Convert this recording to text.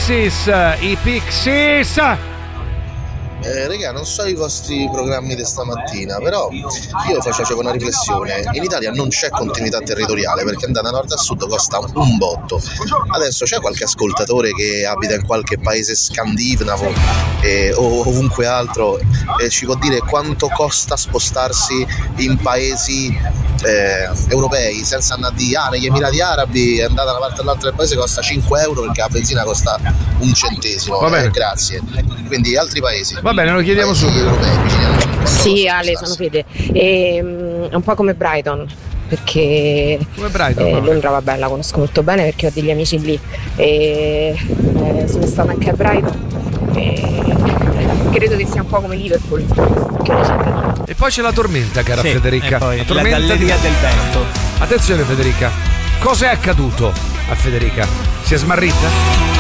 Pixies. Raga, non so i vostri programmi di stamattina, però io facevo una riflessione. In Italia non c'è continuità territoriale perché andare da nord a sud costa un botto. Adesso c'è qualche ascoltatore che abita in qualche paese scandinavo o ovunque altro e ci può dire quanto costa spostarsi in paesi europei senza andare negli Emirati Arabi e andare da una parte all'altra del paese costa 5 euro perché la benzina costa un centesimo. Grazie. Quindi altri paesi. Va bene, lo chiediamo subito. Sì, Ale, sono Fede. È un po' come Brighton, perché come Brighton, Londra, vabbè, la conosco molto bene perché ho degli amici lì e sono stata anche a Brighton e credo che sia un po' come Liverpool, e poi c'è la tormenta, cara Federica, la tormenta galleria del vento. Attenzione Federica, cosa è accaduto a Federica? Si è smarrita?